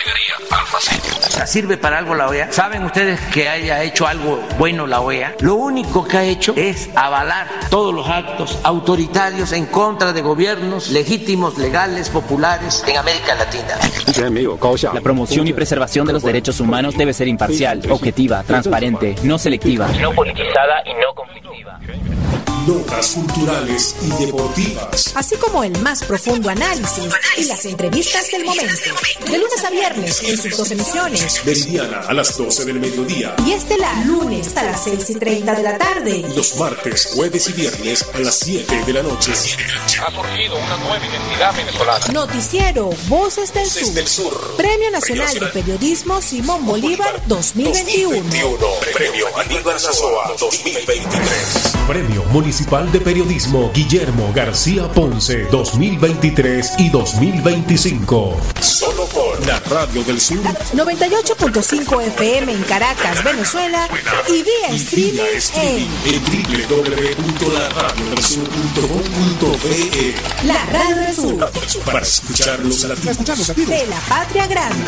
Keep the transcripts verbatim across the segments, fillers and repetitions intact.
llegaría al fascismo. ¿Sirve para algo la O E A? ¿Saben ustedes que haya hecho algo bueno la O E A? Lo único que ha hecho es avalar todos los actos autoritarios en contra de gobiernos legítimos, legales, populares en América Latina. La promoción y preservación de los derechos humanos debe ser imparcial, objetiva, transparente, no selectiva, no politizada y no conflictiva. Notas culturales y deportivas, así como el más profundo análisis y las entrevistas del momento. De lunes a viernes en sus dos emisiones. Meridiana a las doce del mediodía y estelar lunes a las seis y treinta de la tarde. Los martes, jueves y viernes a las siete de la noche. Ha surgido una nueva identidad venezolana. Noticiero Voces del Sur. del Sur. Premio Nacional de Periodismo Simón Bolívar dos mil veintiuno. Premio Aníbal Sazoa dos mil veintitrés. Premio Municipal de Periodismo Guillermo García Ponce dos mil veintitrés y dos mil veinticinco. Solo por la Radio del Sur. noventa y ocho punto cinco F M en Caracas, Venezuela. Y vía streaming en w w w punto la radio del sur punto com punto be. La Radio del Sur. Para escuchar los latidos de la Patria Grande.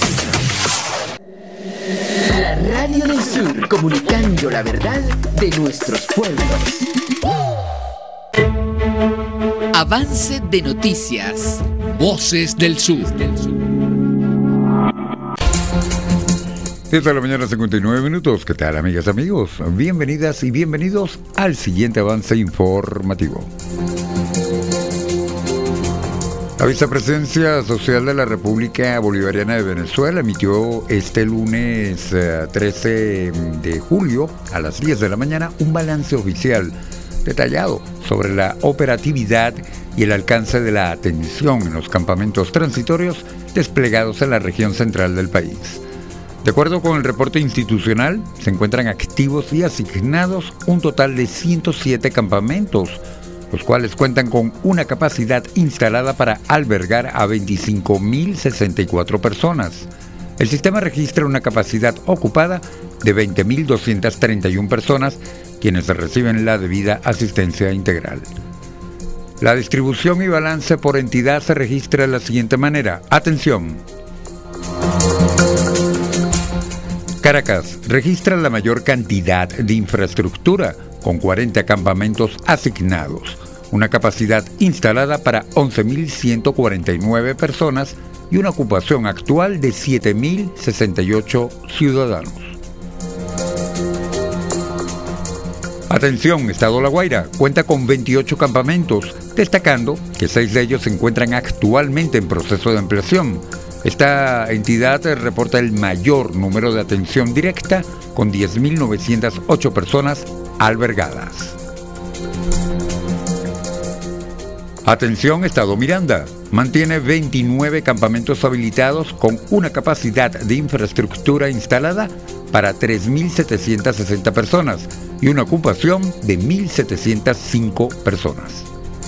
La Radio del Sur, comunicando la verdad de nuestros pueblos. Avance de noticias. Voces del Sur. siete de la mañana, cincuenta y nueve minutos. ¿Qué tal, amigas, amigos? Bienvenidas y bienvenidos al siguiente avance informativo. La Vicepresidencia Social de la República Bolivariana de Venezuela emitió este lunes eh, trece de julio a las diez de la mañana un balance oficial detallado sobre la operatividad y el alcance de la atención en los campamentos transitorios desplegados en la región central del país. De acuerdo con el reporte institucional, se encuentran activos y asignados un total de ciento siete campamentos, los cuales cuentan con una capacidad instalada para albergar a veinticinco mil sesenta y cuatro personas. El sistema registra una capacidad ocupada de veinte mil doscientas treinta y una personas, quienes reciben la debida asistencia integral. La distribución y balance por entidad se registra de la siguiente manera. Atención. Caracas registra la mayor cantidad de infraestructura, con cuarenta campamentos asignados, una capacidad instalada para once mil ciento cuarenta y nueve personas y una ocupación actual de siete mil sesenta y ocho ciudadanos. Atención, Estado La Guaira cuenta con veintiocho campamentos, destacando que seis de ellos se encuentran actualmente en proceso de ampliación. Esta entidad reporta el mayor número de atención directa, con diez mil novecientas ocho personas albergadas. Atención, Estado Miranda mantiene veintinueve campamentos habilitados con una capacidad de infraestructura instalada para tres mil setecientas sesenta personas y una ocupación de mil setecientas cinco personas.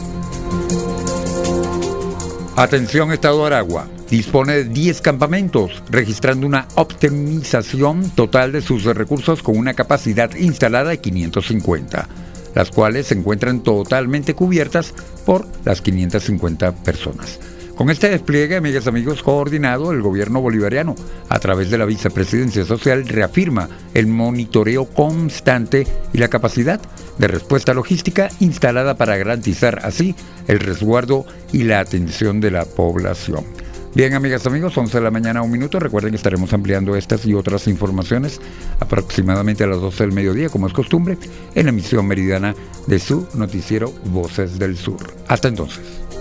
Atención, Estado Aragua dispone de diez campamentos, registrando una optimización total de sus recursos con una capacidad instalada de quinientos cincuenta, las cuales se encuentran totalmente cubiertas por las quinientas cincuenta personas. Con este despliegue, amigas y amigos, coordinado, el gobierno bolivariano, a través de la Vicepresidencia Social, reafirma el monitoreo constante y la capacidad de respuesta logística instalada para garantizar así el resguardo y la atención de la población. Bien, amigas, amigos, once de la mañana, un minuto. Recuerden que estaremos ampliando estas y otras informaciones aproximadamente a las doce del mediodía, como es costumbre, en la emisión meridiana de su noticiero Voces del Sur. Hasta entonces.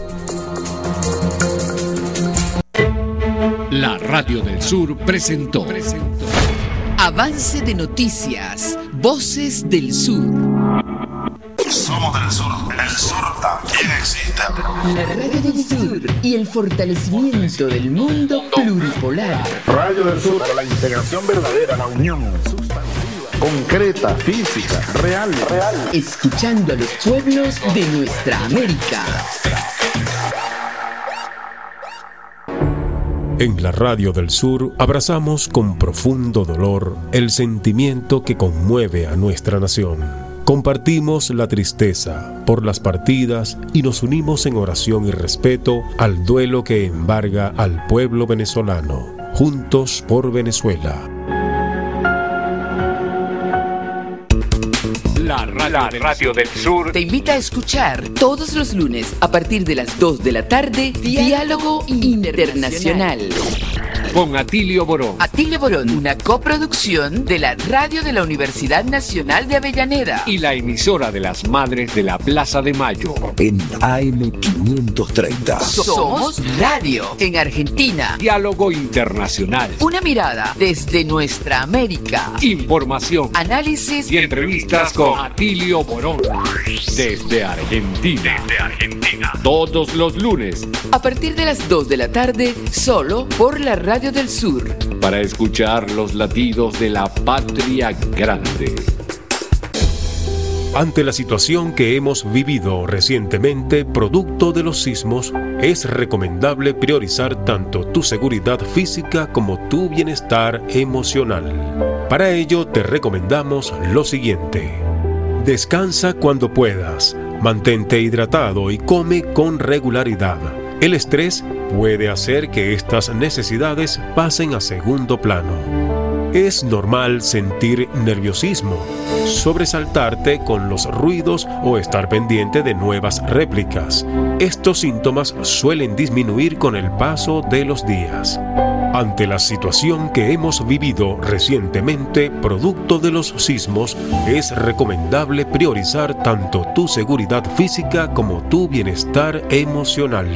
La Radio del Sur presentó, presentó Avance de Noticias, Voces del Sur. Somos del sur. El sur también existe. La Radio del Sur y el fortalecimiento del mundo pluripolar. Radio del Sur para la integración verdadera, la unión sustantiva, concreta, física, real. real. Escuchando a los pueblos de nuestra América. En la Radio del Sur abrazamos con profundo dolor el sentimiento que conmueve a nuestra nación. Compartimos la tristeza por las partidas y nos unimos en oración y respeto al duelo que embarga al pueblo venezolano. juntos por Venezuela. La radio, la radio del sur te invita a escuchar todos los lunes a partir de las dos de la tarde Diálogo Internacional con Atilio Borón. Atilio Borón, una coproducción de la radio de la Universidad Nacional de Avellaneda y la emisora de las Madres de la Plaza de Mayo. En A M quinientos treinta. Somos radio en Argentina. Diálogo Internacional. Una mirada desde nuestra América. Información, análisis y entrevistas con Atilio Borón. Desde Argentina. Desde Argentina. Todos los lunes. A partir de las dos de la tarde, solo por la Radio del Sur. Para escuchar los latidos de la patria grande. Ante la situación que hemos vivido recientemente, producto de los sismos, es recomendable priorizar tanto tu seguridad física como tu bienestar emocional. Para ello, te recomendamos lo siguiente. Descansa cuando puedas, mantente hidratado y come con regularidad. El estrés puede hacer que estas necesidades pasen a segundo plano. Es normal sentir nerviosismo, sobresaltarte con los ruidos o estar pendiente de nuevas réplicas. Estos síntomas suelen disminuir con el paso de los días. Ante la situación que hemos vivido recientemente, producto de los sismos, es recomendable priorizar tanto tu seguridad física como tu bienestar emocional.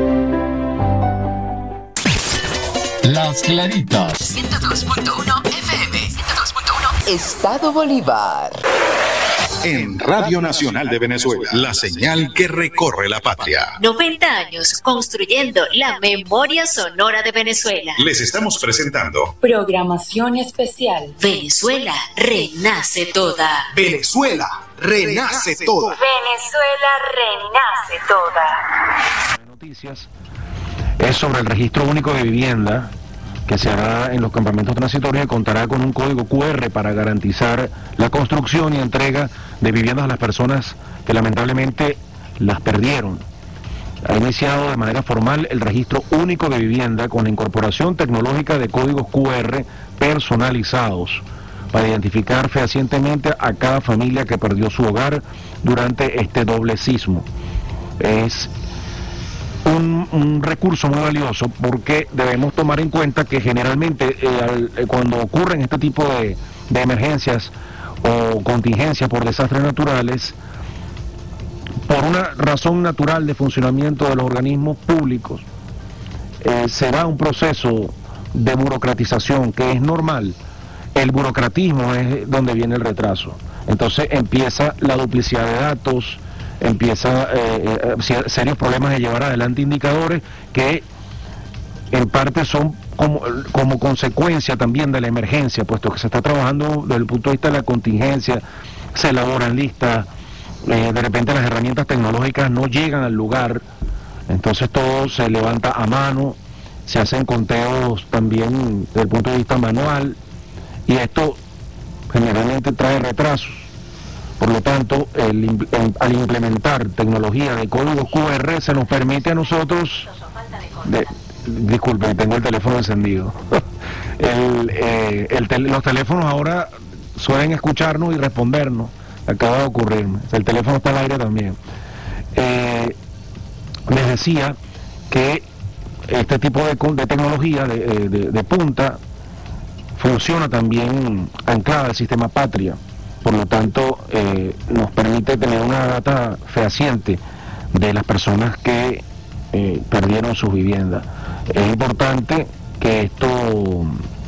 Las Claritas. ciento dos punto uno F M. ciento dos punto uno Estado Bolívar. En Radio Nacional de Venezuela, la señal que recorre la patria. noventa años construyendo la memoria sonora de Venezuela. Les estamos presentando programación especial. Venezuela renace toda. Venezuela renace toda. Venezuela renace toda. Noticias es sobre el registro único de vivienda que se hará en los campamentos transitorios y contará con un código cu erre para garantizar la construcción y entrega de viviendas a las personas que lamentablemente las perdieron. Ha iniciado de manera formal el registro único de vivienda con la incorporación tecnológica de códigos cu erre personalizados para identificar fehacientemente a cada familia que perdió su hogar durante este doble sismo. Es Un, un recurso muy valioso porque debemos tomar en cuenta que generalmente eh, al, eh, cuando ocurren este tipo de, de emergencias o contingencias por desastres naturales, por una razón natural de funcionamiento de los organismos públicos, eh, será un proceso de burocratización que es normal. El burocratismo es donde viene el retraso. Entonces empieza la duplicidad de datos, empieza eh, eh, serios problemas de llevar adelante indicadores que en parte son como, como consecuencia también de la emergencia, puesto que se está trabajando desde el punto de vista de la contingencia, se elaboran listas, eh, de repente las herramientas tecnológicas no llegan al lugar, entonces todo se levanta a mano, se hacen conteos también desde el punto de vista manual, y esto generalmente trae retrasos. Por lo tanto, el, el, al implementar tecnología de códigos cu erre se nos permite a nosotros, de, disculpen, tengo el teléfono encendido, el, eh, el tel, los teléfonos ahora suelen escucharnos y respondernos, acaba de ocurrirme, el teléfono está al aire también. Eh, les decía que este tipo de, de tecnología de, de, de punta funciona también anclada al sistema Patria. Por lo tanto, eh, nos permite tener una data fehaciente de las personas que eh, perdieron sus viviendas. Es importante que esto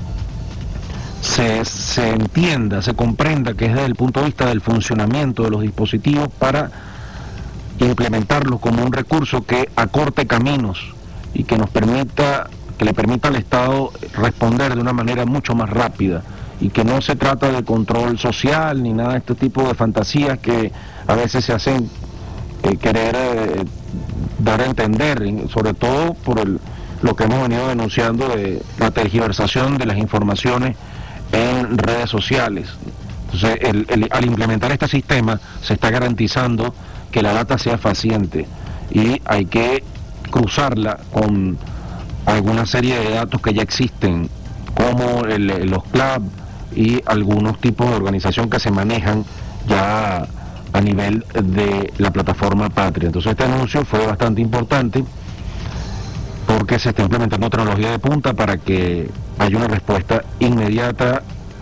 se, se entienda, se comprenda que es desde el punto de vista del funcionamiento de los dispositivos para implementarlos como un recurso que acorte caminos y que nos permita, que le permita al Estado responder de una manera mucho más rápida. Y que no se trata de control social ni nada de este tipo de fantasías que a veces se hacen eh, querer eh, dar a entender, sobre todo por el, lo que hemos venido denunciando de la tergiversación de las informaciones en redes sociales. Entonces, el, el, al implementar este sistema se está garantizando que la data sea fehaciente y hay que cruzarla con alguna serie de datos que ya existen, como el, los clubs y algunos tipos de organización que se manejan ya a nivel de la plataforma Patria. Entonces este anuncio fue bastante importante porque se está implementando tecnología de punta para que haya una respuesta inmediata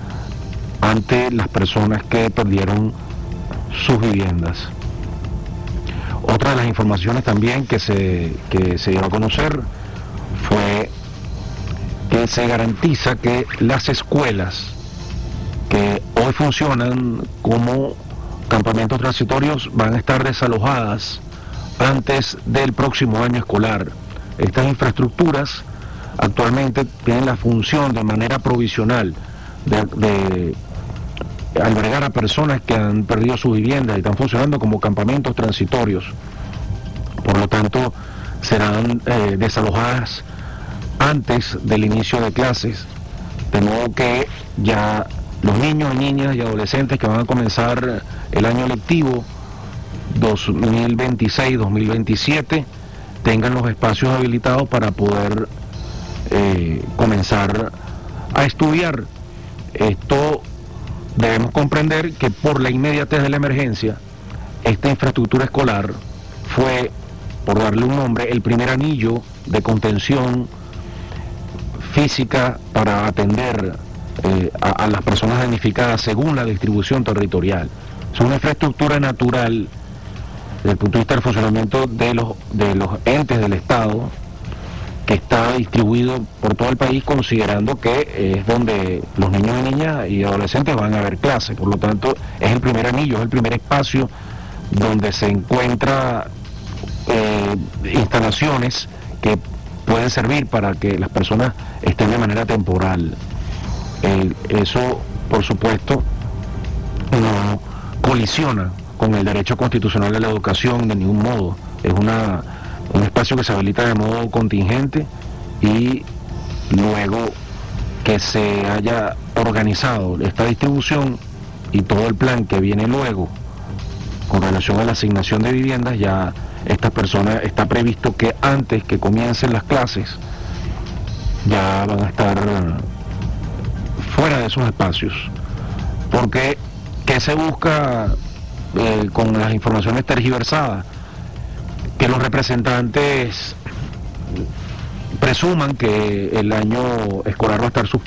ante las personas que perdieron sus viviendas. Otra de las informaciones también que se, que se dio a conocer fue que se garantiza que las escuelas que hoy funcionan como campamentos transitorios van a estar desalojadas antes del próximo año escolar. Estas infraestructuras actualmente tienen la función de manera provisional de, de albergar a personas que han perdido su vivienda y están funcionando como campamentos transitorios. Por lo tanto, serán eh, desalojadas antes del inicio de clases, de modo que ya los niños, niñas y adolescentes que van a comenzar el año lectivo dos mil veintiséis dos mil veintisiete tengan los espacios habilitados para poder eh, comenzar a estudiar. Esto debemos comprender que por la inmediatez de la emergencia, esta infraestructura escolar fue, por darle un nombre, el primer anillo de contención física para atender eh, a, a las personas damnificadas según la distribución territorial. Es una infraestructura natural desde el punto de vista del funcionamiento de los, de los entes del Estado, que está distribuido por todo el país, considerando que es donde los niños y niñas y adolescentes van a ver clases. Por lo tanto, es el primer anillo, es el primer espacio donde se encuentra eh, instalaciones que pueden servir para que las personas estén de manera temporal. Eh, eso, por supuesto, no colisiona con el derecho constitucional a la educación de ningún modo. Es una, un espacio que se habilita de modo contingente y luego que se haya organizado esta distribución y todo el plan que viene luego con relación a la asignación de viviendas, ya estas personas está previsto que antes que comiencen las clases ya van a estar fuera de esos espacios. Porque ¿qué se busca eh, con las informaciones tergiversadas? Que los representantes presuman que el año escolar va a estar suspendido